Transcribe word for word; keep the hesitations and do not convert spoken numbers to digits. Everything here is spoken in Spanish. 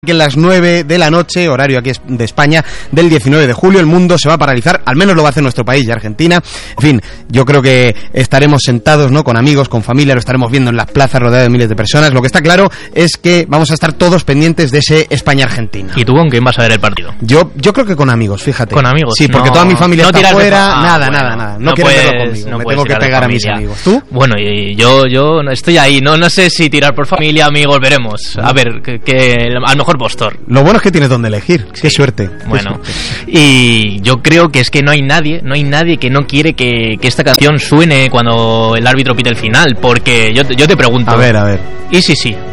Que en las nueve de la noche, horario aquí de España, del diecinueve de julio, el mundo se va a paralizar, al menos lo va a hacer nuestro país y Argentina. En fin, yo creo que estaremos sentados, ¿no?, con amigos, con familia, lo estaremos viendo en las plazas rodeado de miles de personas. Lo que está claro es que vamos a estar todos pendientes de ese España-Argentina. ¿Y tú con quién vas a ver el partido? Yo yo creo que con amigos, fíjate. ¿Con amigos? Sí, porque no, toda mi familia no está fuera, ah, nada, bueno, nada, nada. No, no quieren puedes, verlo conmigo, no me tengo que pegar a mis amigos. ¿Tú? Bueno, y yo yo estoy ahí, no no sé si tirar por familia, amigos, veremos. A ver, que, que al mejor postor. Lo bueno es que tienes donde elegir. Sí. Qué suerte. Bueno, qué suerte. Y yo creo que es que no hay nadie, no hay nadie que no quiere que, que esta canción suene cuando el árbitro pite el final, porque yo, yo te pregunto. A ver, a ver. ¿Y sí, sí?